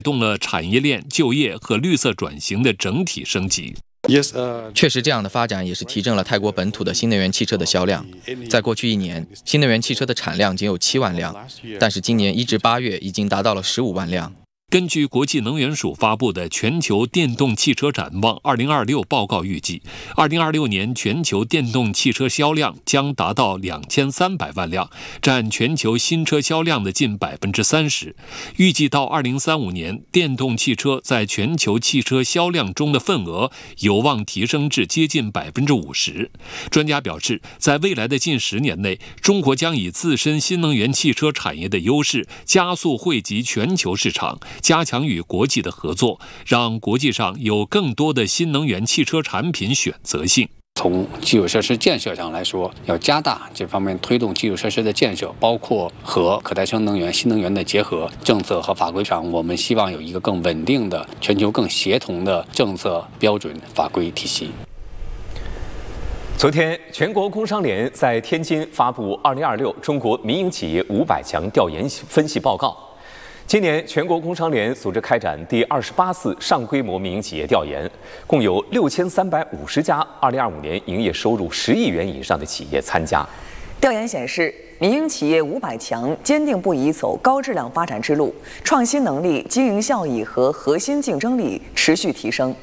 动了产业链、就业和绿色转型的整体升级。 确实，这样的发展也是提振了泰国本土的新能源汽车的销量。在过去1年，新能源汽车的产量仅有7万辆，但是今年1至8月已经达到了15万辆。 根据国际能源署发布的《全球电动汽车展望2026》报告预计，2026年全球电动汽车销量将达到2300万辆，占全球新车销量的近30%。预计到2035年，电动汽车在全球汽车销量中的份额有望提升至接近50%。专家表示，在未来的近10年内，中国将以自身新能源汽车产业的优势，加速惠及全球市场，加强与国际的合作，让国际上有更多的新能源汽车产品选择性。 从基础设施建设上来说，要加大这方面推动基础设施的建设，包括和可再生能源、新能源的结合。政策和法规上，我们希望有一个更稳定的、全球更协同的政策标准法规体系。 昨天，全国工商联在天津发布2026中国民营企业500强调研分析报告。今年，全国工商联组织开展第28次上规模民营企业调研，共有6350家2025年营业收入10亿元以上的企业参加。 调研显示，民营企业500强坚定不移走高质量发展之路，创新能力、经营效益和核心竞争力持续提升。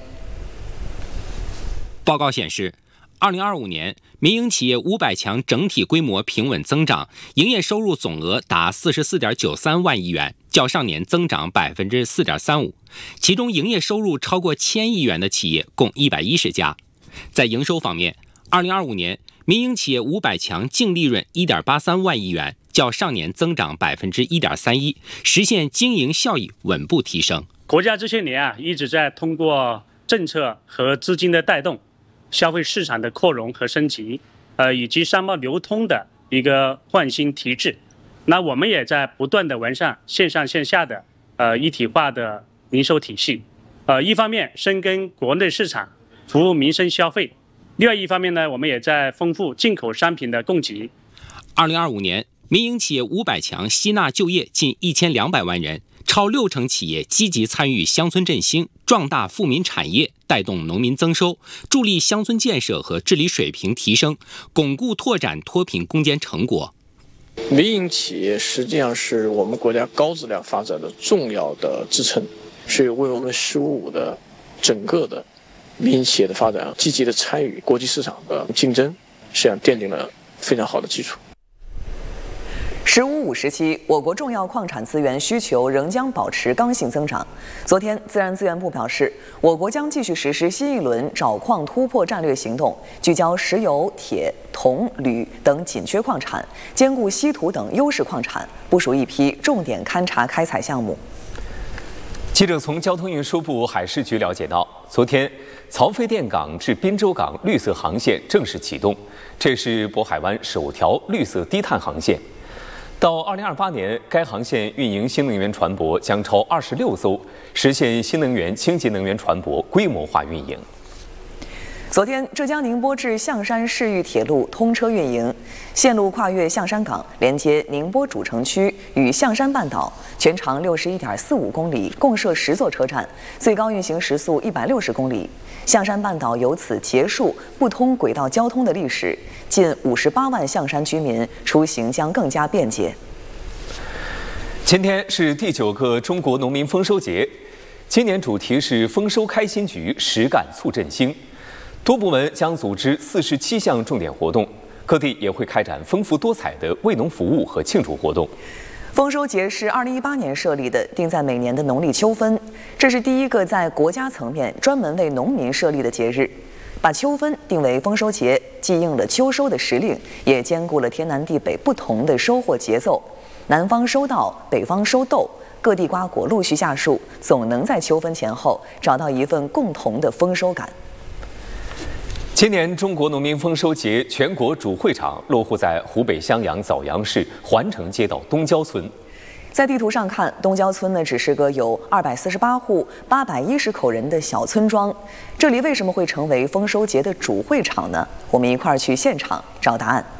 报告显示，2025年，民营企业500强整体规模平稳增长，营业收入总额达44.93万亿元，较上年增长4.35%。其中，营业收入超过1000亿元的企业共110家。在营收方面，2025年民营企业500强净利润1.83万亿元，较上年增长1.31%，实现经营效益稳步提升。 国家这些年一直在通过政策和资金的带动，消费市场的扩容和升级，以及商贸流通的一个换新提质。那我们也在不断的完善线上线下的一体化的零售体系。一方面深耕国内市场，服务民生消费；另外一方面呢，我们也在丰富进口商品的供给。 2025年，民营企业500强吸纳就业近1200万人。超60%企业积极参与乡村振兴，壮大富民产业，带动农民增收，助力乡村建设和治理水平提升，巩固拓展脱贫攻坚成果。 民营企业实际上是我们国家高质量发展的重要的支撑，是为我们“15+5”的整个的民营企业的发展积极的参与国际市场的竞争，实际上奠定了非常好的基础。 “15+5”时期，我国重要矿产资源需求仍将保持刚性增长。昨天，自然资源部表示，我国将继续实施新一轮找矿突破战略行动，聚焦石油、铁、铜、铝等紧缺矿产，兼顾稀土等优势矿产，部署一批重点勘查开采项目。 记者从交通运输部海事局了解到，昨天曹妃甸港至滨州港绿色航线正式启动，这是渤海湾首条绿色低碳航线。到2028年，该航线运营新能源船舶将超26艘，实现新能源、清洁能源船舶规模化运营。 昨天，浙江宁波至象山市域铁路通车运营，线路跨越象山港，连接宁波主城区与象山半岛，全长61.45公里，共设10座车站，最高运行时速160公里。象山半岛由此结束不通轨道交通的历史，近58万象山居民出行将更加便捷。 今天是第9个中国农民丰收节，今年主题是丰收开新局，实干促振兴。多部门将组织47项重点活动，各地也会开展丰富多彩的为农服务和庆祝活动。 丰收节是2018年设立的，定在每年的农历秋分，这是第一个在国家层面专门为农民设立的节日。把秋分定为丰收节，既应了秋收的时令，也兼顾了天南地北不同的收获节奏。南方收稻，北方收豆，各地瓜果陆续下树，总能在秋分前后找到一份共同的丰收感。 今年中国农民丰收节全国主会场落户在湖北襄阳枣阳市环城街道东郊村。 在地图上看，东郊村呢只是个有248户、810口人的小村庄。这里为什么会成为丰收节的主会场呢？我们一块儿去现场找答案。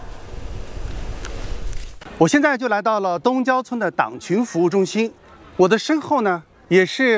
我现在就来到了东郊村的党群服务中心，我的身后呢也是